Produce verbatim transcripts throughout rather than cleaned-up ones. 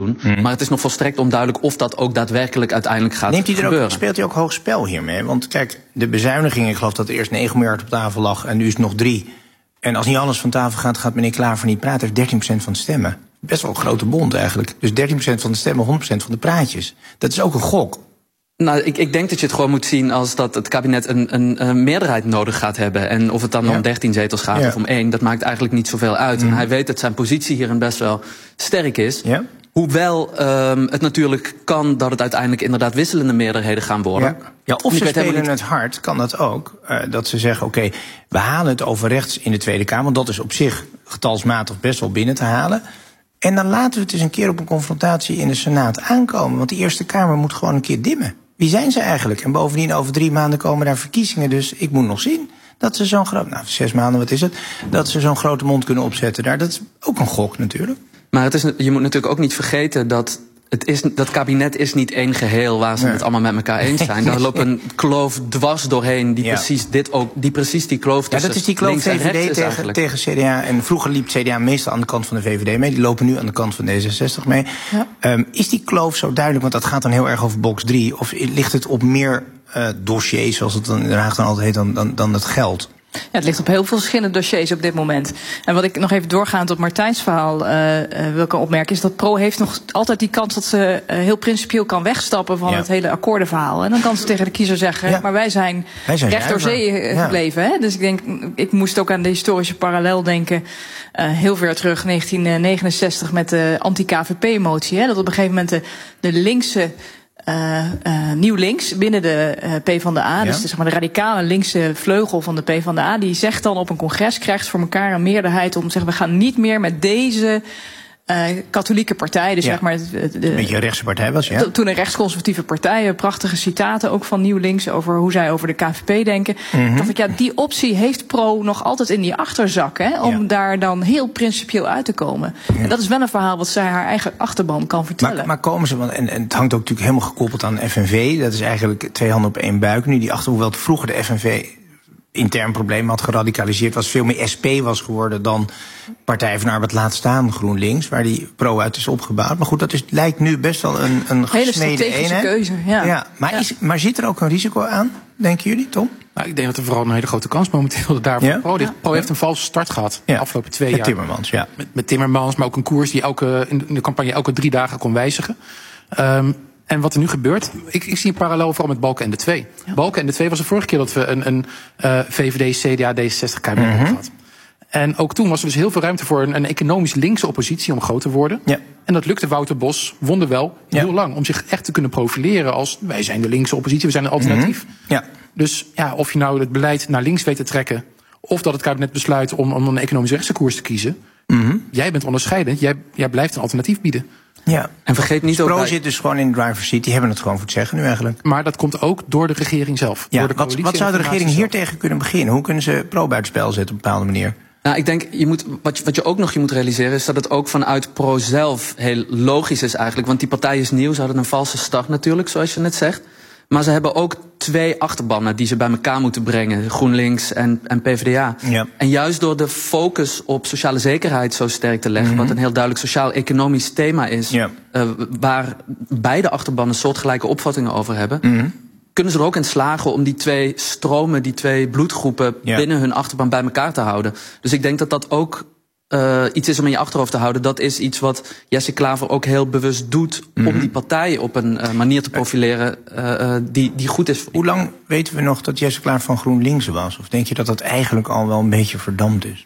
doen. Mm. Maar het is nog volstrekt onduidelijk of dat ook daadwerkelijk uiteindelijk gaat Neemt hij er gebeuren. Ook, speelt hij ook hoog spel hiermee? Want kijk, de bezuiniging, ik geloof dat er eerst negen miljard op tafel lag en nu is het nog drie. En als niet alles van tafel gaat, gaat meneer Klaver niet praten. Hij heeft dertien procent van de stemmen. Best wel een grote bond eigenlijk. Dus dertien procent van de stemmen, honderd procent van de praatjes. Dat is ook een gok. Nou, ik, ik denk dat je het gewoon moet zien als dat het kabinet een, een, een meerderheid nodig gaat hebben. En of het dan ja. om dertien zetels gaat ja. of om één, dat maakt eigenlijk niet zoveel uit. Mm. En hij weet dat zijn positie hierin best wel sterk is. Ja. Hoewel um, het natuurlijk kan dat het uiteindelijk inderdaad wisselende meerderheden gaan worden. Ja, ja of ze spelen het hard, kan dat ook. Uh, dat ze zeggen, oké, okay, we halen het over rechts in de Tweede Kamer. Want dat is op zich getalsmatig best wel binnen te halen. En dan laten we het eens een keer op een confrontatie in de Senaat aankomen. Want de Eerste Kamer moet gewoon een keer dimmen. Wie zijn ze eigenlijk? En bovendien, over drie maanden komen daar verkiezingen. Dus ik moet nog zien dat ze zo'n groot... Nou, zes maanden, wat is het? Dat ze zo'n grote mond kunnen opzetten daar. Dat is ook een gok natuurlijk. Maar het is, je moet natuurlijk ook niet vergeten dat... Het is, dat kabinet is niet één geheel waar ze nee. het allemaal met elkaar eens zijn. Daar loopt een kloof dwars doorheen die, ja. precies, dit ook, die precies die kloof tussen ja, dat is die kloof V V D tegen, tegen C D A. En vroeger liep C D A meestal aan de kant van de V V D mee. Die lopen nu aan de kant van D zesenzestig mee. Ja. Um, is die kloof zo duidelijk? Want dat gaat dan heel erg over box drie. Of ligt het op meer uh, dossiers, zoals het dan in Den Haag dan altijd heet, dan, dan, dan het geld? Ja, het ligt op heel veel verschillende dossiers op dit moment. En wat ik nog even doorgaand op Martijns verhaal uh, uh, wil kan opmerken, is dat Pro heeft nog altijd die kans dat ze uh, heel principieel kan wegstappen van ja. het hele akkoordenverhaal. En dan kan ze tegen de kiezer zeggen, ja. maar wij zijn, wij zijn recht door zee uh, gebleven. Ja. Hè? Dus ik denk, ik moest ook aan de historische parallel denken, uh, heel ver terug, negentien negenenzestig met de anti-K V P-motie. Hè? Dat op een gegeven moment de, de linkse... Uh, uh, nieuw links binnen de uh, PvdA, ja. dus zeg maar de radicale linkse vleugel van de PvdA, die zegt dan op een congres, krijgt voor elkaar een meerderheid om te zeggen, we gaan niet meer met deze uh, katholieke partij, dus ja. zeg maar de, de, een beetje een rechtse partij was, ja. Toen een rechtsconservatieve partij, prachtige citaten ook van Nieuw Links over hoe zij over de K V P denken. Mm-hmm. Dacht ik, ja, die optie heeft Pro nog altijd in die achterzak, hè, om ja. daar dan heel principieel uit te komen. Ja. En dat is wel een verhaal wat zij haar eigen achterban kan vertellen. Maar, maar komen ze, want en, en het hangt ook natuurlijk helemaal gekoppeld aan F N V. Dat is eigenlijk twee handen op één buik nu. Die achter, hoewel het vroeger de F N V intern probleem had geradicaliseerd, was veel meer S P was geworden dan Partij van Arbeid laat staan GroenLinks, waar die Pro uit is opgebouwd. Maar goed, dat is, lijkt nu best wel een, een hele gesneden strategische eenheid. keuze. Ja. Ja, maar, ja. Is, maar zit er ook een risico aan, denken jullie, Tom? Nou, ik denk dat er vooral een hele grote kans momenteel daarvoor. Ja? Pro, die, Pro heeft een valse start gehad de ja. afgelopen twee met jaar. Timmermans, ja. Met, met Timmermans, maar ook een koers die elke, in de campagne elke drie dagen kon wijzigen. Um, En wat er nu gebeurt, ik, ik zie een parallel vooral met Balkenende twee. Ja. Balkenende twee was de vorige keer dat we een, een uh, V V D, C D A, D zesenzestig kabinet mm-hmm. hebben gehad. En ook toen was er dus heel veel ruimte voor een, een economisch linkse oppositie om groot te worden. Ja. En dat lukte Wouter Bos wonderwel ja. heel lang om zich echt te kunnen profileren als wij zijn de linkse oppositie, we zijn een alternatief. Mm-hmm. Ja. Dus ja, of je nou het beleid naar links weet te trekken, of dat het kabinet besluit om, om een economisch rechtse koers te kiezen. Mm-hmm. Jij bent onderscheidend, jij, jij blijft een alternatief bieden. Ja, en vergeet niet Pro ook bij... zit dus gewoon in de driver's seat. Die hebben het gewoon voor het zeggen nu eigenlijk. Maar dat komt ook door de regering zelf. Ja, door de wat, wat zou de regering hier tegen kunnen beginnen? Hoe kunnen ze Pro buitenspel zetten op een bepaalde manier? Nou, ik denk, je moet, wat, je, wat je ook nog je moet realiseren is dat het ook vanuit Pro zelf heel logisch is eigenlijk. Want die partij is nieuw, ze hadden een valse start natuurlijk, zoals je net zegt. Maar ze hebben ook twee achterbannen die ze bij elkaar moeten brengen. GroenLinks en, en PvdA. Ja. En juist door de focus op sociale zekerheid zo sterk te leggen, mm-hmm. wat een heel duidelijk sociaal-economisch thema is, ja. uh, waar beide achterbannen soortgelijke opvattingen over hebben, mm-hmm. kunnen ze er ook in slagen om die twee stromen, die twee bloedgroepen ja. binnen hun achterban bij elkaar te houden. Dus ik denk dat dat ook Uh, iets is om in je achterhoofd te houden. Dat is iets wat Jesse Klaver ook heel bewust doet, mm-hmm. om die partij op een uh, manier te profileren uh, uh, die, die goed is. Hoe lang weten we nog dat Jesse Klaver van GroenLinks was? Of denk je dat dat eigenlijk al wel een beetje verdampt is?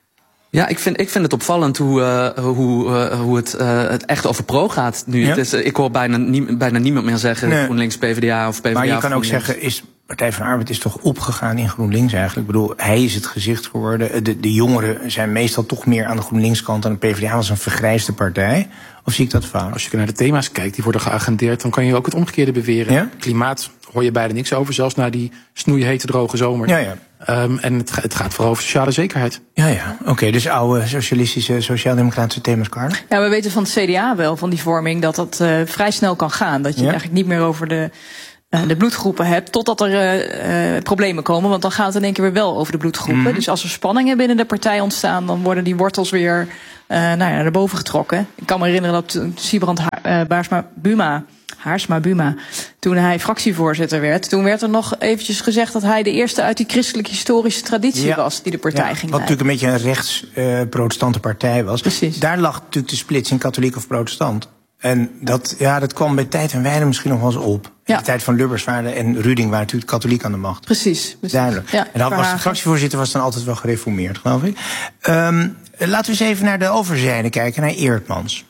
Ja, ik vind, ik vind het opvallend hoe, uh, hoe, uh, hoe het, uh, het echt over Pro gaat nu. Ja? Het is, uh, ik hoor bijna, nie, bijna niemand meer zeggen nee. GroenLinks, PvdA of PvdA. Maar je kan ook GroenLinks. zeggen, is Partij van de Arbeid is toch opgegaan in GroenLinks eigenlijk? Ik bedoel, hij is het gezicht geworden. De, de jongeren zijn meestal toch meer aan de GroenLinks-kant dan de PvdA was een vergrijsde partij. Of zie ik dat fout? Als je naar de thema's kijkt, die worden geagendeerd, dan kan je ook het omgekeerde beweren. Ja? Klimaat hoor je bijna niks over, zelfs na die snoeihete droge zomer. Ja, ja. Um, en het, het gaat vooral over sociale zekerheid. Ja, ja. Oké, okay, dus oude socialistische, sociaal-democratische thema's, Carla? Ja, we weten van het C D A wel, van die vorming, dat dat uh, vrij snel kan gaan. Dat je ja? eigenlijk niet meer over de... Uh, de bloedgroepen hebt, totdat er uh, uh, problemen komen. Want dan gaat het in één keer weer wel over de bloedgroepen. Mm-hmm. Dus als er spanningen binnen de partij ontstaan, dan worden die wortels weer uh, nou ja, naar boven getrokken. Ik kan me herinneren dat Siebrand uh, Baarsma Buma, Haarsma Buma, toen hij fractievoorzitter werd, toen werd er nog eventjes gezegd dat hij de eerste uit die christelijke historische traditie ja. was die de partij ja, ging wat leiden. Wat natuurlijk een beetje een rechts-protestante uh, partij was. Precies. Daar lag natuurlijk de splitsing katholiek of protestant. En dat, ja, dat kwam bij Tijd en Wijle misschien nog wel eens op. In ja. de tijd van Lubbers waren en Ruding waren natuurlijk katholiek aan de macht. Precies. precies. Duidelijk. Ja, en dan was de fractievoorzitter was dan altijd wel gereformeerd, geloof ik. Um, laten we eens even naar de overzijde kijken, naar Eertmans.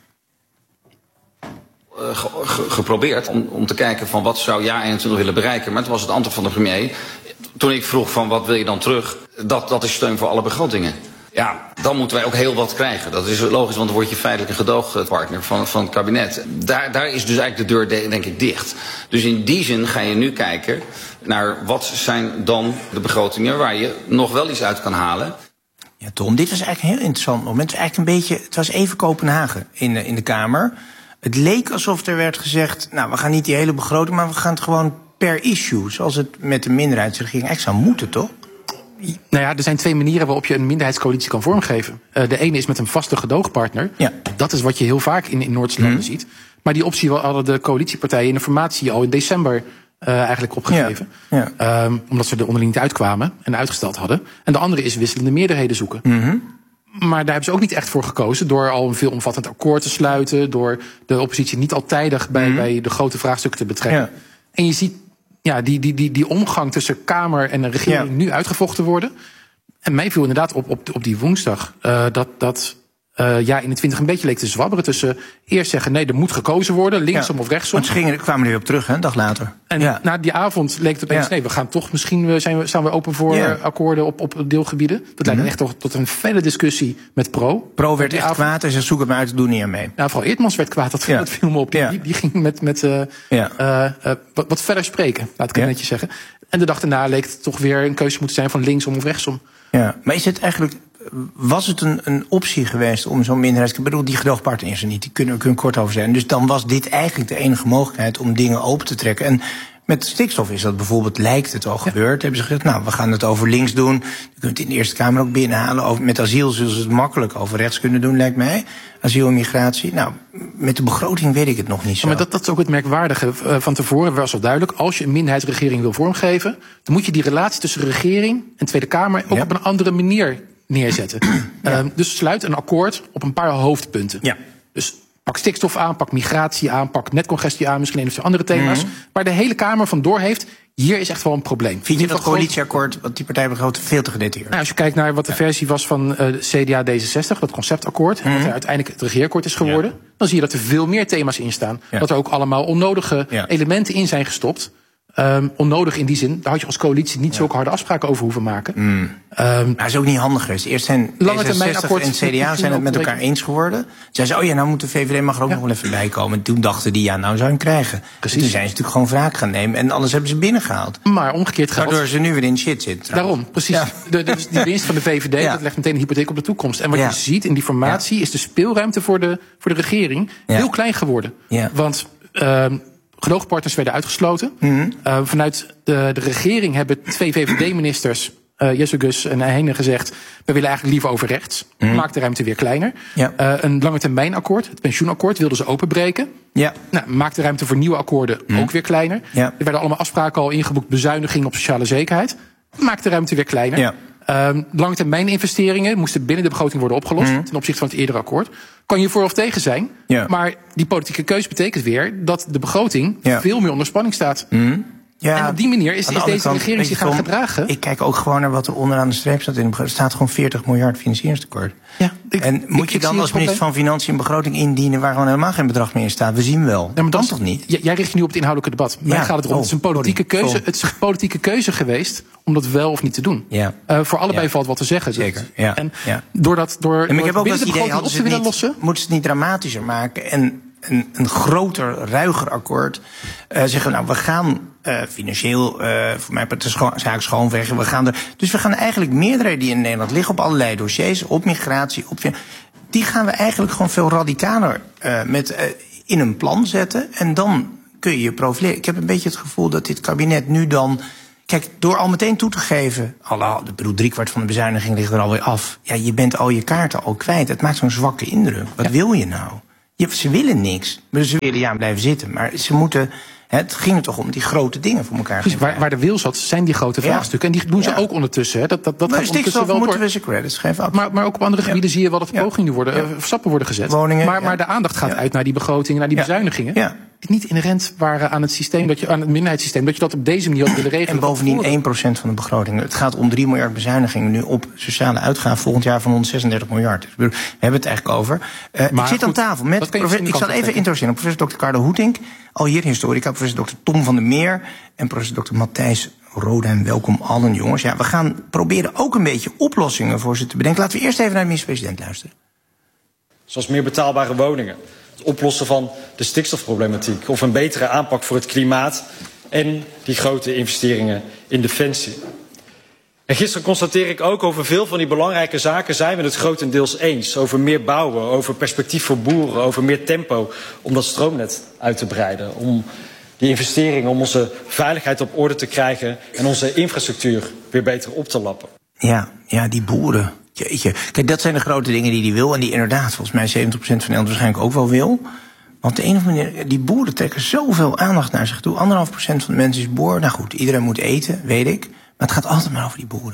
Uh, ge, ge, geprobeerd om, om te kijken van wat zou jaar eenentwintig willen bereiken. Maar het was het antwoord van de premier. Toen ik vroeg van wat wil je dan terug, dat, dat is steun voor alle begrotingen. Ja, dan moeten wij ook heel wat krijgen. Dat is logisch, want dan word je feitelijk een gedoogpartner van, van het kabinet. Daar, daar is dus eigenlijk de deur, denk ik, dicht. Dus in die zin ga je nu kijken naar wat zijn dan de begrotingen waar je nog wel iets uit kan halen. Ja, Tom, dit was eigenlijk een heel interessant moment. Het was eigenlijk een beetje, het was even Kopenhagen in de, in de Kamer. Het leek alsof er werd gezegd, nou, we gaan niet die hele begroting, maar we gaan het gewoon per issue, zoals het met de minderheidsregering echt zou moeten, toch? Nou ja, er zijn twee manieren waarop je een minderheidscoalitie kan vormgeven. Uh, de ene is met een vaste gedoogpartner. Ja. Dat is wat je heel vaak in, in Noordse landen mm. ziet. Maar die optie hadden de coalitiepartijen in de formatie al in december uh, eigenlijk opgegeven. Ja. Ja. Um, omdat ze er onderling niet uitkwamen en uitgesteld hadden. En de andere is wisselende meerderheden zoeken. Mm-hmm. Maar daar hebben ze ook niet echt voor gekozen. Door al een veelomvattend akkoord te sluiten. Door de oppositie niet al tijdig bij, mm-hmm. bij de grote vraagstukken te betrekken. Ja. En je ziet ja, die, die, die, die omgang tussen Kamer en de regering ja. nu uitgevochten worden. En mij viel inderdaad op, op, op die woensdag uh, dat, dat uh, ja, eenentwintig een beetje leek te zwabberen tussen eerst zeggen nee, er moet gekozen worden, linksom ja. of rechtsom. Want ze gingen, kwamen er weer op terug, hè, een dag later. En ja. na die avond leek het opeens, ja. nee, we gaan toch misschien zijn we, staan we open voor ja. akkoorden op, op deelgebieden. Dat mm-hmm. leidde echt tot, tot een felle discussie met Pro. Pro werd echt avond. kwaad en ze zoeken hem uit, te doen niet aan mee. Nou, vooral Eertmans werd kwaad, dat, ja. dat viel me op. Die, ja. die, die ging met, met uh, ja. uh, uh, wat, wat verder spreken, laat ik het ja. netjes zeggen. En de dag daarna leek het toch weer een keuze moeten zijn van linksom of rechtsom. Ja, maar is het eigenlijk, was het een, een optie geweest om zo'n minderheid... Ik bedoel, die gedoogpartner is er niet, die kunnen we kort over zijn. Dus dan was dit eigenlijk de enige mogelijkheid om dingen open te trekken. En met stikstof is dat bijvoorbeeld, lijkt het al ja. gebeurd. Hebben ze gezegd, nou, we gaan het over links doen. Je kunt het in de Eerste Kamer ook binnenhalen. Over, met asiel zullen ze het makkelijk over rechts kunnen doen, lijkt mij. Asiel en migratie. Nou, met de begroting weet ik het nog niet zo. Maar dat, dat is ook het merkwaardige. Uh, van tevoren was al duidelijk, als je een minderheidsregering wil vormgeven, dan moet je die relatie tussen regering en Tweede Kamer ook ja. op een andere manier neerzetten. ja. uh, dus sluit een akkoord op een paar hoofdpunten. Ja. Dus pak stikstof aan, pak migratie aan, pak netcongestie aan, misschien een of twee andere thema's. Mm-hmm. Waar de hele Kamer vandoor heeft, hier is echt wel een probleem. Vind je dat coalitieakkoord, wat die partij begroot, veel te gedetailleerd? Nou, als je kijkt naar wat de versie was van uh, C D A D zesenzestig, dat conceptakkoord, mm-hmm. en wat er uiteindelijk het regeerakkoord is geworden, ja. dan zie je dat er veel meer thema's in staan. Ja. Dat er ook allemaal onnodige ja. elementen in zijn gestopt. Um, onnodig in die zin, daar had je als coalitie niet ja. zulke harde afspraken over hoeven maken. Mm. Um, maar dat is ook niet handig geweest. Eerst zijn D zesenzestig en C D A zijn het met elkaar eens geworden. Zeiden ze, oh ja, nou moet de V V D mag er ook ja. nog wel even bij komen. En toen dachten die, ja, nou zou je hem krijgen. Precies. En toen zijn ze natuurlijk gewoon wraak gaan nemen. En alles hebben ze binnengehaald. Maar omgekeerd geldt. Waardoor ze nu weer in shit zitten. Trouwens. Daarom, precies. Ja. De, de, die winst van de V V D, ja. dat legt meteen een hypotheek op de toekomst. En wat ja. je ziet in die formatie ja. is de speelruimte voor de, voor de regering ja. heel klein geworden. Ja. Want Uh, gedoogpartners werden uitgesloten. Mm-hmm. Uh, vanuit de, de regering hebben twee V V D-ministers, uh, Jessegus en Heijnen, gezegd, we willen eigenlijk liever over rechts. Mm-hmm. Maak de ruimte weer kleiner. Ja. Uh, een langetermijnakkoord, het pensioenakkoord, wilden ze openbreken. Ja. Nou, maak de ruimte voor nieuwe akkoorden mm-hmm. ook weer kleiner. Ja. Er werden allemaal afspraken al ingeboekt, bezuinigingen op sociale zekerheid. Maak de ruimte weer kleiner. Ja. Uh, langetermijninvesteringen moesten binnen de begroting worden opgelost, mm. ten opzichte van het eerdere akkoord. Kan je voor of tegen zijn, ja. maar die politieke keuze betekent weer dat de begroting ja. veel meer onder spanning staat. Mm. Ja, en op die manier is, is deze kant, regering zich gaan gedragen. Ik kijk ook gewoon naar wat er onderaan de streep staat in de begroting. Er staat gewoon veertig miljard financieringstekort. Ja, ik, en moet ik, je dan als minister van Financiën een begroting indienen waar gewoon helemaal geen bedrag meer in staat? We zien wel. Ja, maar dan toch niet? Jij richt je nu op het inhoudelijke debat. Mij ja. gaat het erom. Oh, het is een politieke sorry. keuze. Oh. Het is een politieke keuze geweest om dat wel of niet te doen. Ja. Uh, voor allebei ja. valt wat te zeggen. Zeker. Ja. En ja. doordat door, en door ik heb ook dat idee, hadden ze het niet, moeten ze het niet dramatischer maken en een, een groter, ruiger akkoord. Uh, zeggen, nou, we gaan uh, financieel, uh, voor mij het scho- zaak schoonvegen. We gaan er, dus we gaan eigenlijk meerderheden die in Nederland liggen op allerlei dossiers, op migratie, op, die gaan we eigenlijk gewoon veel radicaler uh, met, uh, in een plan zetten. En dan kun je je profileren. Ik heb een beetje het gevoel dat dit kabinet nu dan, kijk, door al meteen toe te geven, alle, ik bedoel, driekwart van de bezuiniging ligt er alweer af. Ja, je bent al je kaarten al kwijt. Het maakt zo'n zwakke indruk. Wat ja. wil je nou? Ja, ze willen niks. Ze willen ja blijven zitten, maar ze moeten... Het ging er toch om die grote dingen voor elkaar. Dus waar, waar de wil zat, zijn die grote ja. vraagstukken. En die doen ze ja. ook ondertussen. Hè. Dat, dat, dat gaat ondertussen wel moeten door. We ze credits geven. Maar, maar ook op andere gebieden ja. zie je wel dat verhogingen ja. worden, ja. uh, stappen worden gezet. Woningen, maar, maar ja. de aandacht gaat ja. uit naar die begrotingen, naar die ja. bezuinigingen. Ja. Die niet inherent waren aan het systeem, dat je, aan het minderheidssysteem, dat je dat op deze manier had willen regelen. En bovendien één procent van de begroting. Het gaat om drie miljard bezuinigingen nu op sociale uitgaven volgend jaar van honderdzesendertig miljard. We hebben het eigenlijk over. Uh, ik zit goed, aan tafel met professor, ik zal even introduceren. Professor dokter Carlo Hoetink, al hier historica, professor dokter Tom van der Meer en professor dokter Matthijs Rodijn. Welkom allen, jongens. Ja, we gaan proberen ook een beetje oplossingen voor ze te bedenken. Laten we eerst even naar de minister-president luisteren. Zoals meer betaalbare woningen, het oplossen van de stikstofproblematiek of een betere aanpak voor het klimaat en die grote investeringen in defensie. En gisteren constateer ik ook, over veel van die belangrijke zaken zijn we het grotendeels eens. Over meer bouwen, over perspectief voor boeren, over meer tempo om dat stroomnet uit te breiden. Om die investeringen, om onze veiligheid op orde te krijgen en onze infrastructuur weer beter op te lappen. Ja, ja, die boeren. Jeetje. Kijk, dat zijn de grote dingen die hij wil. En die inderdaad, volgens mij zeventig procent van Nederland waarschijnlijk ook wel wil. Want de een of andere manier, die boeren trekken zoveel aandacht naar zich toe. Anderhalf procent van de mensen is boer. Nou goed, iedereen moet eten, weet ik. Maar het gaat altijd maar over die boeren.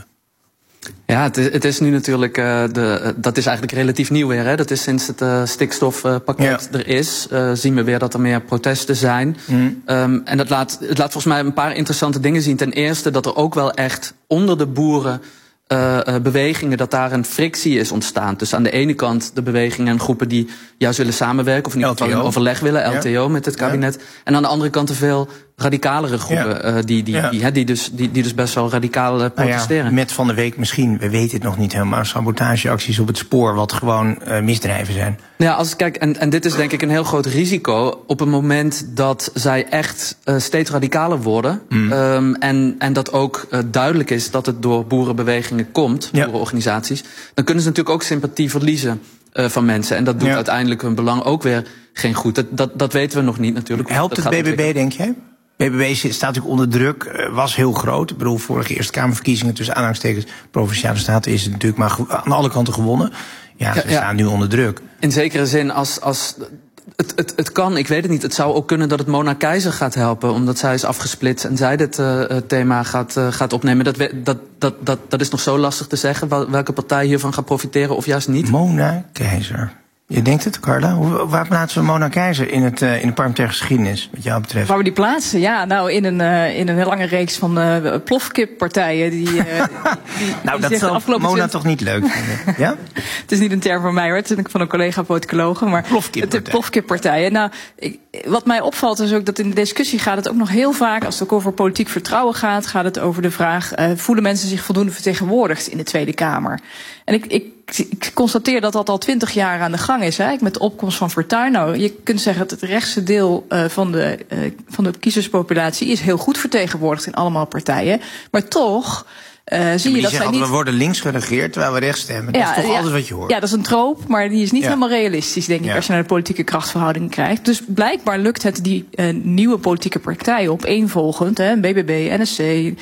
Ja, het is, het is nu natuurlijk, uh, de, uh, dat is eigenlijk relatief nieuw weer. Hè? Dat is sinds het uh, stikstofpakket ja. er is, uh, zien we weer dat er meer protesten zijn. Mm. Um, en dat laat, het laat volgens mij een paar interessante dingen zien. Ten eerste dat er ook wel echt onder de boeren Uh, uh, bewegingen, dat daar een frictie is ontstaan. Dus aan de ene kant de bewegingen en groepen die juist willen samenwerken, of in ieder geval in overleg willen, L T O ja. met het kabinet. Ja. En aan de andere kant te veel radicalere groepen, ja. uh, die, die, ja. die, he, die, dus, die, die dus best wel radicaal uh, protesteren. Nou ja, met van de week misschien, we weten het nog niet helemaal, sabotageacties op het spoor, wat gewoon uh, misdrijven zijn. Ja, als kijk, en, en dit is denk ik een heel groot risico op het moment dat zij echt uh, steeds radicaler worden. Mm. Um, en, en dat ook uh, duidelijk is dat het door boerenbewegingen komt, ja. boerenorganisaties. Dan kunnen ze natuurlijk ook sympathie verliezen uh, van mensen. En dat doet ja. uiteindelijk hun belang ook weer geen goed. Dat, dat, dat weten we nog niet natuurlijk. Helpt het B B B, denk jij? B B B staat natuurlijk onder druk, was heel groot. Ik bedoel, vorige Eerste Kamerverkiezingen tussen aanhalingstekens Provinciale Staten is het natuurlijk maar aan alle kanten gewonnen. Ja, ze ja, ja. staan nu onder druk. In zekere zin, als, als het, het, het kan, ik weet het niet. Het zou ook kunnen dat het Mona Keizer gaat helpen, omdat zij is afgesplitst en zij dit uh, thema gaat, uh, gaat opnemen. Dat, we, dat, dat, dat, dat is nog zo lastig te zeggen, welke partij hiervan gaat profiteren of juist niet. Mona Keizer. Je denkt het, Carla? Waar plaatsen we Mona Keizer in, het, uh, in de parlementaire geschiedenis, wat jou betreft? Waar we die plaatsen? Ja, nou, in een, uh, in een heel lange reeks van uh, plofkippartijen. Die, uh, die, die, nou, die dat zal Mona twintig... toch niet leuk vinden, ja? Het is niet een term van mij, hoor. Het is van een collega politicologe. Maar plofkippartijen. De plofkippartijen. Nou, ik, wat mij opvalt is ook dat in de discussie gaat het ook nog heel vaak, als het ook over politiek vertrouwen gaat, gaat het over de vraag, uh, voelen mensen zich voldoende vertegenwoordigd in de Tweede Kamer? En ik, ik, ik constateer dat dat al twintig jaar aan de gang is, hè, met de opkomst van Fortuyn. Nou, je kunt zeggen dat het rechtse deel uh, van, de, uh, van de kiezerspopulatie is heel goed vertegenwoordigd in allemaal partijen. Maar toch Uh, zie ja, je dat zij niet... we worden links geregeerd terwijl we rechts stemmen. Dat ja, is toch ja, alles wat je hoort. Ja, dat is een troop, maar die is niet ja. helemaal realistisch, denk ik, ja. als je naar de politieke krachtverhouding kijkt. Dus blijkbaar lukt het die uh, nieuwe politieke partijen opeenvolgend, hè, B B B, N S C,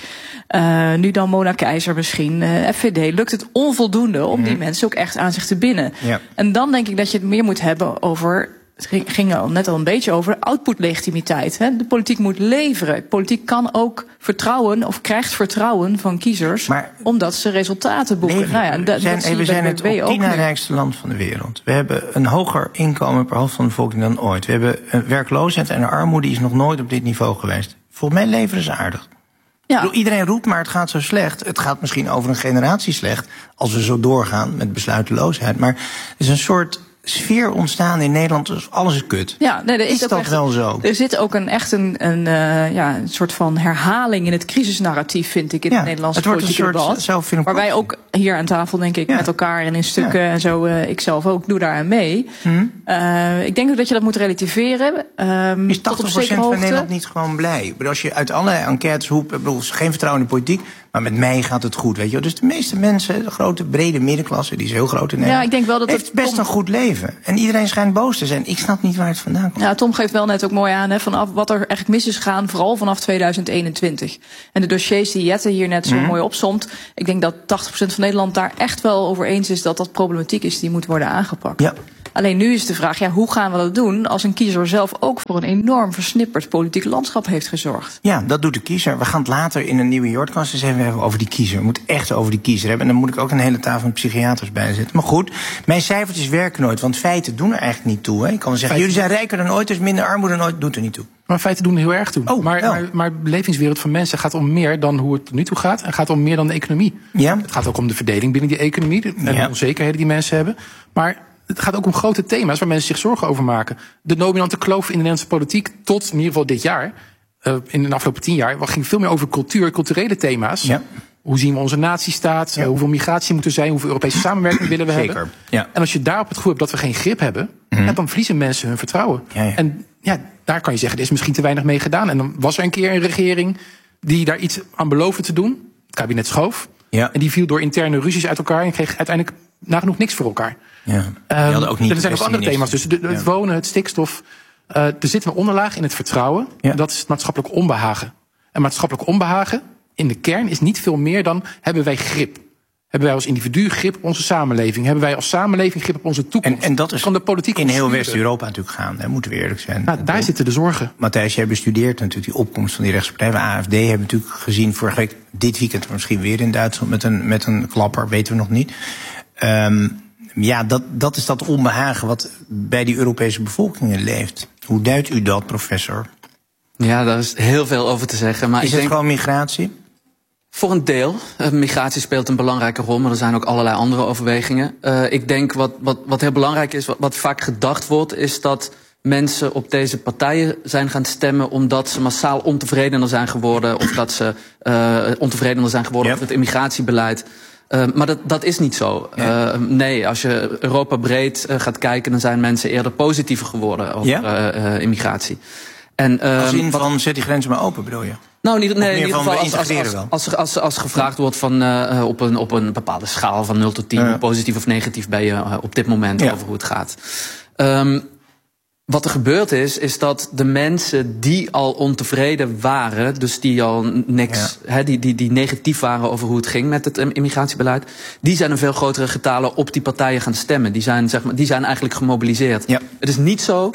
uh, nu dan Mona Keizer misschien, uh, F V D, lukt het onvoldoende om mm. die mensen ook echt aan zich te binden. Ja. En dan denk ik dat je het meer moet hebben over, het ging al net al een beetje over output-legitimiteit. Hè. De politiek moet leveren. Politiek kan ook vertrouwen of krijgt vertrouwen van kiezers, maar omdat ze resultaten boeken. Leven, nou ja, dat, zijn, dat we zijn het op tien na rijkste land van de wereld. We hebben een hoger inkomen per hoofd van de bevolking dan ooit. We hebben een werkloosheid en een armoede die is nog nooit op dit niveau geweest. Volgens mij leveren ze aardig. Ja. Bedoel, iedereen roept, maar het gaat zo slecht. Het gaat misschien over een generatie slecht, als we zo doorgaan met besluiteloosheid. Maar het is een soort sfeer ontstaan in Nederland, dus alles is kut. Ja, nee, er is, is ook dat echt, wel zo? Er zit ook een, echt een, een, uh, ja, een soort van herhaling in het crisisnarratief, vind ik, in ja, het Nederlandse het politieke debat. Waar wij ook hier aan tafel, denk ik, ja. met elkaar en in stukken ja. en zo, uh, ik zelf ook, doe daar aan mee. Hmm. Uh, ik denk ook dat je dat moet relativeren. Um, is tachtig procent van Nederland niet gewoon blij? Ik bedoel, als je uit allerlei enquêtes roept, ik bedoel, geen vertrouwen in de politiek, maar met mij gaat het goed, weet je wel. Dus de meeste mensen, de grote brede middenklasse, die is heel groot in Nederland, ja, ik denk wel dat heeft het best Tom... een goed leven. En iedereen schijnt boos te zijn. Ik snap niet waar het vandaan komt. Ja, Tom geeft wel net ook mooi aan, hè, vanaf wat er eigenlijk mis is gegaan, vooral vanaf tweeduizend eenentwintig. En de dossiers die Jette hier net zo mm. mooi opsomt, ik denk dat tachtig procent van Nederland daar echt wel over eens is dat dat problematiek is die moet worden aangepakt. Ja. Alleen nu is de vraag, ja, hoe gaan we dat doen als een kiezer zelf ook voor een enorm versnipperd politiek landschap heeft gezorgd? Ja, dat doet de kiezer. We gaan het later in een nieuwe Jordkast eens even hebben over die kiezer. We moeten echt over die kiezer hebben. En dan moet ik ook een hele tafel met psychiaters bij zetten. Maar goed, mijn cijfertjes werken nooit, want feiten doen er eigenlijk niet toe. Hè. Ik kan wel zeggen, jullie zijn rijker dan ooit, dus minder armoede dan ooit, doet er niet toe. Maar feiten doen er heel erg toe. Oh, maar, maar, maar de belevingswereld van mensen gaat om meer dan hoe het nu toe gaat. En gaat om meer dan de economie. Ja. Het gaat ook om de verdeling binnen die economie. En ja. de onzekerheden die mensen hebben. Maar het gaat ook om grote thema's waar mensen zich zorgen over maken. De dominante kloof in de Nederlandse politiek tot in ieder geval dit jaar. Uh, in de afgelopen tien jaar. ging veel meer over cultuur, culturele thema's. Ja. Hoe zien we onze natiestaat? Ja. Hoeveel migratie moet er zijn? Hoeveel Europese samenwerking willen we Zeker. hebben? Ja. En als je daarop het gevoel hebt dat we geen grip hebben, mm-hmm. ja, dan verliezen mensen hun vertrouwen. Ja, ja. En ja, daar kan je zeggen, er is misschien te weinig mee gedaan. En dan was er een keer een regering die daar iets aan beloofde te doen. Het kabinet Schoof. Ja. En die viel door interne ruzies uit elkaar en kreeg uiteindelijk nagenoeg niks voor elkaar. Ja. Um, ook niet er zijn ook andere thema's. Dus de, het ja. wonen, het stikstof. Uh, er zit een onderlaag in het vertrouwen. Ja. En dat is het maatschappelijk onbehagen. En maatschappelijk onbehagen in de kern is niet veel meer dan, hebben wij grip? Hebben wij als individu grip op onze samenleving? Hebben wij als samenleving grip op onze toekomst? En, en dat is van de politiek in heel West-Europa natuurlijk gaan, hè, moeten we eerlijk zijn. Nou, daar zitten de zorgen. Matthijs, jij bestudeert natuurlijk die opkomst van die rechtspartij. De A F D hebben we natuurlijk gezien vorige week, dit weekend misschien weer in Duitsland met een, met een klapper, weten we nog niet. Um, ja, dat, dat is dat onbehagen wat bij die Europese bevolkingen leeft. Hoe duidt u dat, professor? Ja, daar is heel veel over te zeggen. Maar is ik het denk, gewoon migratie? Voor een deel. Uh, migratie speelt een belangrijke rol, maar er zijn ook allerlei andere overwegingen. Uh, ik denk wat, wat, wat heel belangrijk is, wat, wat vaak gedacht wordt, is dat mensen op deze partijen zijn gaan stemmen omdat ze massaal ontevredener zijn geworden, of dat ze uh, ontevredener zijn geworden yep. over het immigratiebeleid. Uh, maar dat, dat is niet zo. Ja. Uh, nee, als je Europa breed uh, gaat kijken, dan zijn mensen eerder positiever geworden over ja? uh, uh, immigratie. En, uh, als in wat, van zet die grenzen maar open, bedoel je? Nou, niet, nee, in ieder geval als, als, als, wel. als, als, als gevraagd wordt van, uh, op, een, op een bepaalde schaal van nul tot tien, ja. positief of negatief ben je uh, op dit moment ja. over hoe het gaat. Um, Wat er gebeurd is, is dat de mensen die al ontevreden waren, dus die al niks, ja. he, die, die, die negatief waren over hoe het ging met het immigratiebeleid, die zijn in veel grotere getalen op die partijen gaan stemmen. Die zijn, zeg maar, die zijn eigenlijk gemobiliseerd. Ja. Het is niet zo.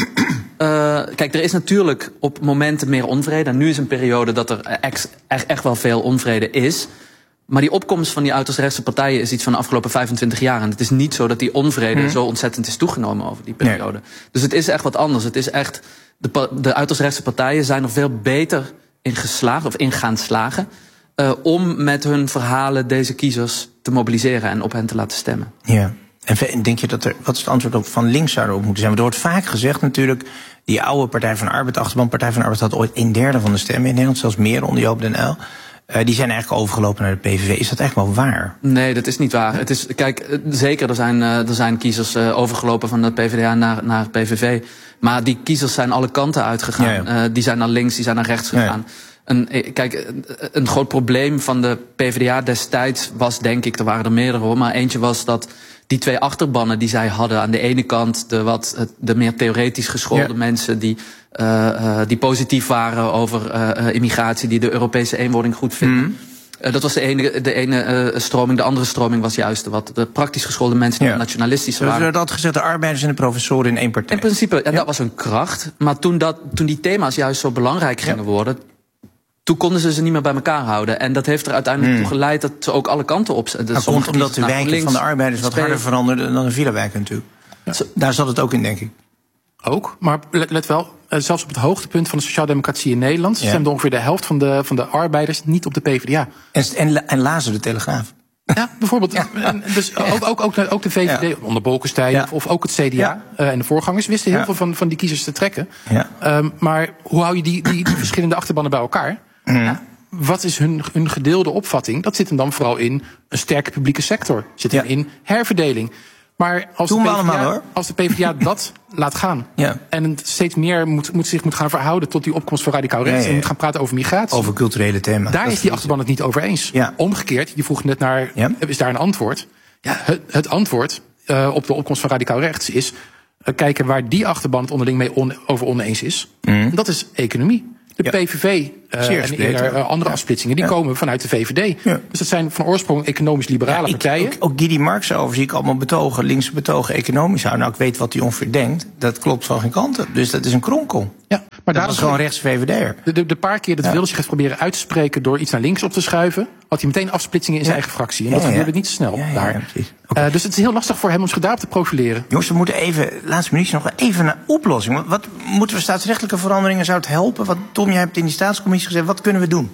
Uh, kijk, er is natuurlijk op momenten meer onvrede. En nu is een periode dat er echt, echt, echt wel veel onvrede is. Maar die opkomst van die uiterst rechtse partijen is iets van de afgelopen vijfentwintig jaar. En het is niet zo dat die onvrede hmm. zo ontzettend is toegenomen over die periode. Nee. Dus het is echt wat anders. Het is echt, de, de uiterst rechtse partijen zijn er veel beter in geslaagd, of in gaan slagen, uh, om met hun verhalen deze kiezers te mobiliseren en op hen te laten stemmen. Ja. En denk je dat er, wat is het antwoord op van links zou erop moeten zijn? Want er wordt vaak gezegd natuurlijk, die oude Partij van de Arbeid, achterban Partij van de Arbeid had ooit een derde van de stemmen in Nederland, zelfs meer onder Joop den Uyl. Uh, die zijn eigenlijk overgelopen naar de P V V. Is dat echt wel waar? Nee, dat is niet waar. Het is, kijk, zeker, er zijn, uh, er zijn kiezers uh, overgelopen van de P V D A naar, naar P V V. Maar die kiezers zijn alle kanten uitgegaan. Ja, ja. Uh, die zijn naar links, die zijn naar rechts gegaan. Ja, ja. Een, kijk, een groot probleem van de P V D A destijds was, denk ik, er waren er meerdere hoor, maar eentje was dat die twee achterbannen die zij hadden, aan de ene kant de, wat, de meer theoretisch geschoolde ja. mensen die, uh, uh, die positief waren over uh, immigratie, die de Europese eenwording goed vinden. Mm. Uh, dat was de ene, de ene uh, stroming. De andere stroming was juist de, wat, de praktisch geschoolde mensen die ja. nationalistisch waren. Dus er had gezegd de arbeiders en de professoren in één partij. In principe, ja, ja. dat was hun kracht. Maar toen, dat, toen die thema's juist zo belangrijk gingen ja. worden, toen konden ze ze niet meer bij elkaar houden. En dat heeft er uiteindelijk hmm. toe geleid dat ze ook alle kanten op zetten. Dat komt omdat de wijken van de arbeiders wat harder veranderden dan de villa-wijken natuurlijk. Ja. Daar zat het ook in, denk ik. Ook, maar let, let wel, zelfs op het hoogtepunt van de sociaaldemocratie in Nederland ja. stemde ongeveer de helft van de, van de arbeiders niet op de P V D A. En, en, en lazen de Telegraaf. Ja, bijvoorbeeld. Ja. En dus ook, ook, ook, ook de V V D, ja. onder Bolkestein, ja. of ook het C D A ja. uh, en de voorgangers wisten heel ja. veel van, van die kiezers te trekken. Ja. Um, maar hoe hou je die, die, die verschillende achterbannen bij elkaar? Mm. Ja. Wat is hun, hun gedeelde opvatting? Dat zit hem dan vooral in een sterke publieke sector. Zit hem ja. in herverdeling. Maar als Doen de, we P V D A, allemaal, hoor. als de P V D A dat laat gaan ja. en steeds meer moet, moet zich moet gaan verhouden tot die opkomst van radicaal rechts ja, ja, ja. en moet gaan praten over migratie. Over culturele thema's. Daar dat is die achterban het niet over eens. Ja. Omgekeerd, je vroeg net naar, ja. is daar een antwoord? Ja, het, het antwoord uh, op de opkomst van radicaal rechts is uh, kijken waar die achterban het onderling mee on, over oneens is. Mm. Dat is economie. De Ja. P V V uh, en eerder, uh, andere ja. afsplitsingen, die ja. komen vanuit de V V D. Ja. Dus dat zijn van oorsprong economisch-liberale ja, partijen. Ook, ook Guidy Marx over zie ik allemaal betogen, linkse betogen, economisch houden. Nou, ik weet wat hij ongeveer denkt. Dat klopt van geen kant op. Dus dat is een kronkel. Ja, maar dat was gewoon rechts V V D'er. De, de, de paar keer dat ja. Wilders zich heeft proberen uit te spreken door iets naar links op te schuiven, had hij meteen afsplitsingen in zijn ja. eigen fractie. En dat ja, ja. gebeurde niet zo snel ja, ja, daar. Ja, okay. uh, dus het is heel lastig voor hem om zich daarop te profileren. Jongens, we moeten even, laatste minuutje nog even naar oplossing. Wat moeten we staatsrechtelijke veranderingen, zou het helpen? Wat, Tom, jij hebt in die staatscommissie gezegd, wat kunnen we doen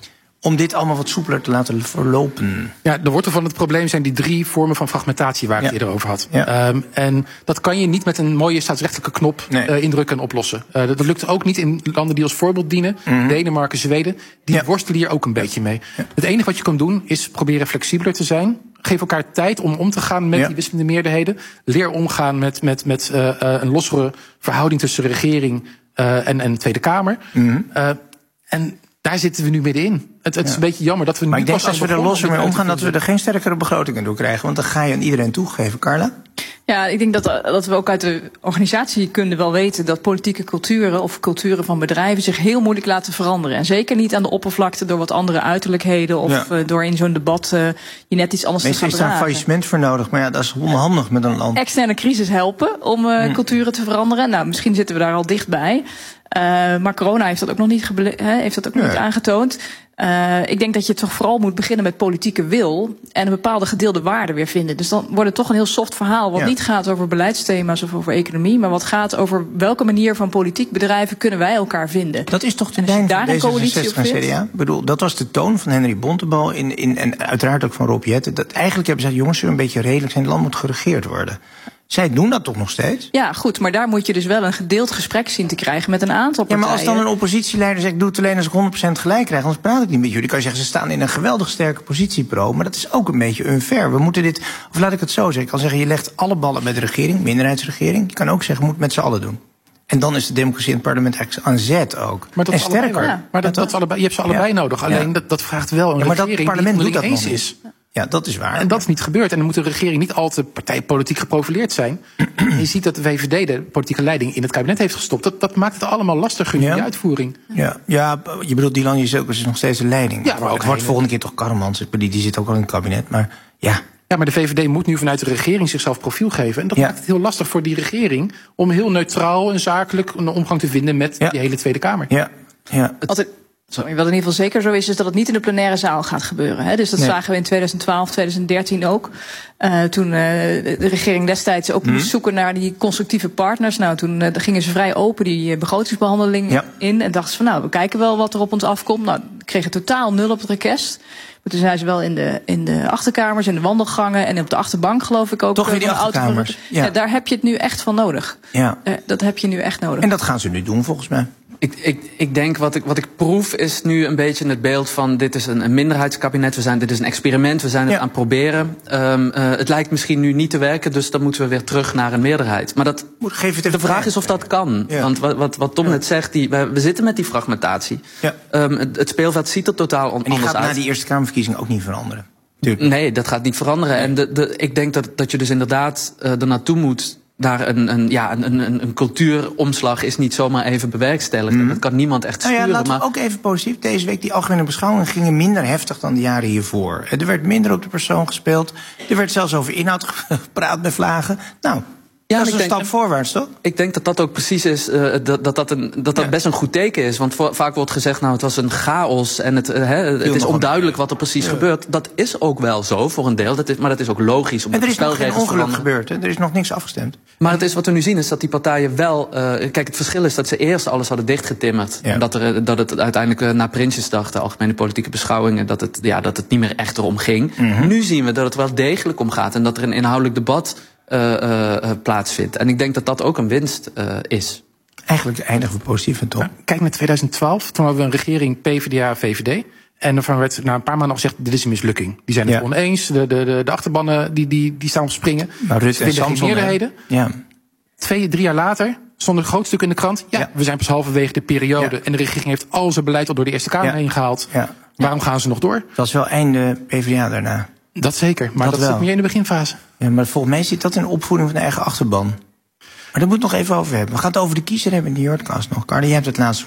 om dit allemaal wat soepeler te laten verlopen? Ja, de wortel van het probleem zijn die drie vormen van fragmentatie waar ik ja. het eerder over had. Ja. Um, en dat kan je niet met een mooie staatsrechtelijke knop nee. uh, indrukken en oplossen. Uh, dat, dat lukt ook niet in landen die als voorbeeld dienen. Mm-hmm. Denemarken, Zweden. Die ja. worstelen hier ook een beetje mee. Ja. Het enige wat je kan doen is proberen flexibeler te zijn. Geef elkaar tijd om om te gaan met ja. die wisselende meerderheden. Leer omgaan met, met, met uh, uh, een lossere verhouding tussen de regering uh, en, en de Tweede Kamer. Mm-hmm. Uh, en daar zitten we nu middenin. Het, het ja. is een beetje jammer dat we nu maar ik denk pas als we er losser mee omgaan, dat we er geen sterkere begrotingen door krijgen. Want dan ga je aan iedereen toegeven. Carla? Ja, ik denk dat, dat we ook uit de organisatiekunde wel weten dat politieke culturen of culturen van bedrijven zich heel moeilijk laten veranderen. En zeker niet aan de oppervlakte door wat andere uiterlijkheden of ja. uh, door in zo'n debat uh, je net iets anders Meestal te gaan is daar een faillissement voor nodig, maar ja, dat is onhandig met een land. Externe crisis helpen om uh, hmm. culturen te veranderen. Nou, misschien zitten we daar al dichtbij. Uh, maar corona heeft dat ook nog niet, gebele- hè, heeft dat ook nog ja. niet aangetoond. Uh, ik denk dat je toch vooral moet beginnen met politieke wil en een bepaalde gedeelde waarden weer vinden. Dus dan wordt het toch een heel soft verhaal, wat ja. niet gaat over beleidsthema's of over economie, maar wat gaat over welke manier van politiek bedrijven kunnen wij elkaar vinden. Dat is toch de lijn van D zesenzestig en C D A? Ik bedoel, dat was de toon van Henry Bontebal in, in, en uiteraard ook van Rob Jetten. Dat eigenlijk hebben ze gezegd, jongens, zullen we een beetje redelijk zijn, het land moet geregeerd worden. Zij doen dat toch nog steeds? Ja, goed, maar daar moet je dus wel een gedeeld gesprek zien te krijgen met een aantal partijen. Ja, maar als dan een oppositieleider zegt, doe het alleen als ik honderd procent gelijk krijg, anders praat ik niet met jullie. Kan je zeggen, ze staan in een geweldig sterke positie, pro, maar dat is ook een beetje unfair. We moeten dit, of laat ik het zo zeggen, ik kan zeggen, je legt alle ballen met de regering, minderheidsregering. Je kan ook zeggen, moet met z'n allen doen. En dan is de democratie in het parlement eigenlijk aan zet ook. Maar dat en is sterker. Allebei, ja. Maar dat, dat is allebei, je hebt ze allebei ja. nodig. Alleen ja. dat, dat vraagt wel een ja, maar regering dat parlement die het niet eens is. Ja, dat is waar. En dat is niet gebeurd. En dan moet de regering niet al te partijpolitiek geprofileerd zijn. Je ziet dat de V V D de politieke leiding in het kabinet heeft gestopt. Dat, dat maakt het allemaal lastiger in ja. die uitvoering. Ja, ja, je bedoelt, Dylan Jezielkes is nog steeds de leiding. Ja, maar ook het wordt volgende keer toch Karremans. Die, die zit ook al in het kabinet. Maar ja. Ja, maar de V V D moet nu vanuit de regering zichzelf profiel geven. En dat ja. maakt het heel lastig voor die regering om heel neutraal en zakelijk een omgang te vinden met ja. die hele Tweede Kamer. Ja, ja. Altijd. Sorry, wat in ieder geval zeker zo is, is dat het niet in de plenaire zaal gaat gebeuren. Hè? Dus dat nee. zagen we in twintig twaalf, twintig dertien ook. Uh, toen uh, de regering destijds ook mm. moest zoeken naar die constructieve partners. Nou, toen uh, gingen ze vrij open die uh, begrotingsbehandeling ja. in. En dachten ze van, nou, we kijken wel wat er op ons afkomt. Nou, kregen totaal nul op het request. Maar toen zijn ze wel in de, in de achterkamers, in de wandelgangen en op de achterbank, geloof ik ook. Toch weer die achterkamers. Ja. Ja, daar heb je het nu echt van nodig. Ja. Uh, dat heb je nu echt nodig. En dat gaan ze nu doen, volgens mij. Ik, ik, ik denk wat ik, wat ik proef is nu een beetje het beeld van dit is een, een minderheidskabinet. We zijn, dit is een experiment, we zijn het ja. aan het proberen. Um, uh, het lijkt misschien nu niet te werken, dus dan moeten we weer terug naar een meerderheid. Maar dat, Geef het de vraag is of dat kan. Ja. Want wat, wat, wat Tom ja. net zegt, die, we, we zitten met die fragmentatie. Ja. Um, het, het speelveld ziet er totaal on, anders uit. En die gaat na die Eerste Kamerverkiezing ook niet veranderen. Tuurlijk. Nee, dat gaat niet veranderen. Nee. En de, de, ik denk dat, dat je dus inderdaad uh, er naartoe moet. Daar een, een, ja, een, een, een cultuuromslag is niet zomaar even bewerkstelligd. Mm. Dat kan niemand echt sturen. Nou ja, laten maar... we ook even positief. Deze week die algemene beschouwingen gingen minder heftig dan de jaren hiervoor. Er werd minder op de persoon gespeeld. Er werd zelfs over inhoud gepraat met vlagen. Nou, ja, dat is een denk, stap voorwaarts, toch? Ik denk dat dat ook precies is, uh, dat dat, dat, een, dat, dat ja. best een goed teken is. Want voor, vaak wordt gezegd, nou, het was een chaos en het, uh, he, het is onduidelijk wat er precies ja. gebeurt. Dat is ook wel zo, voor een deel. Dat is, maar dat is ook logisch. Omdat en er is nog geen ongeluk veranderen. gebeurd, hè? Er is nog niks afgestemd. Maar het is wat we nu zien, is dat die partijen wel... Uh, kijk, het verschil is dat ze eerst alles hadden dichtgetimmerd. Ja. En dat, er, dat het uiteindelijk uh, na Prinsjesdag, de algemene politieke beschouwingen... dat het, ja, dat het niet meer echt erom ging. Mm-hmm. Nu zien we dat het wel degelijk om gaat en dat er een inhoudelijk debat... Uh, uh, plaatsvindt. En ik denk dat dat ook een winst uh, is. Eigenlijk eindigen we positief en top. Ja, kijk naar twintig twaalf, toen hadden we een regering P V D A V V D. En daarvan werd na een paar maanden al gezegd, dit is een mislukking. Die zijn het ja. oneens, de, de, de, de achterbannen die, die, die staan op springen. Maar Rutte en Samson, meerderheden. Ja. Twee, drie jaar later stond een groot stuk in de krant. Ja, ja. we zijn pas halverwege de periode. Ja. En de regering heeft al zijn beleid al door de Eerste Kamer ja. heen gehaald. Ja. Waarom gaan ze nog door? Dat is wel einde P V D A daarna. Dat zeker, maar dat, dat zit meer in de beginfase. Ja, maar volgens mij zit dat in de opvoeding van de eigen achterban. Maar daar moet het nog even over hebben. We gaan het over de kiezer hebben in die Jordcast nog. Carly, jij hebt het laatste woord.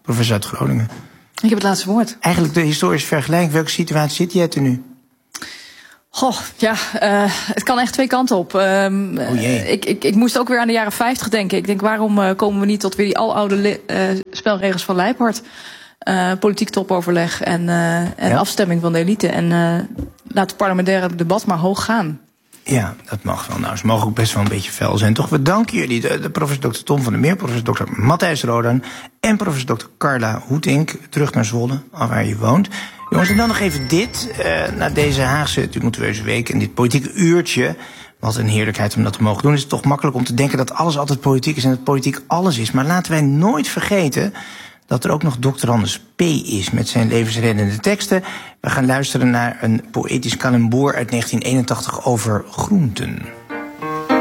professor uit Groningen. Ik heb het laatste woord. Eigenlijk de historische vergelijking. Welke situatie zit jij er nu? Goh, ja, uh, het kan echt twee kanten op. Um, oh jee. Ik, ik, ik moest ook weer aan de jaren vijftig denken. Ik denk, waarom uh, komen we niet tot weer die aloude li- uh, spelregels van Leiphart? Uh, politiek topoverleg en, uh, en ja. afstemming van de elite. En uh, laat het parlementaire debat maar hoog gaan. Ja, dat mag wel. Nou, ze mogen ook best wel een beetje fel zijn. Toch, we danken jullie, de, de professor dokter Tom van der Meer, professor dokter Matthijs Rodan en professor dokter Carla Hoetink. Terug naar Zwolle, al waar je woont. Jongens, en dan nog even dit. Uh, na deze Haagse tumultueuze week en dit politieke uurtje. Wat een heerlijkheid om dat te mogen doen. Is het toch makkelijk om te denken dat alles altijd politiek is en dat politiek alles is. Maar laten wij nooit vergeten dat er ook nog dokter Anders P. is met zijn levensreddende teksten. We gaan luisteren naar een poëtisch calembour uit negentien eenentachtig over groenten.